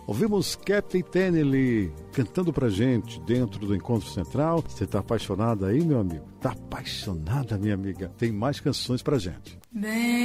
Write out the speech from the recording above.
Ouvimos Kathleen Tennelly cantando pra gente dentro do Encontro Central. Você tá apaixonada aí, meu amigo? Tá apaixonada, minha amiga? Tem mais canções pra gente. Bem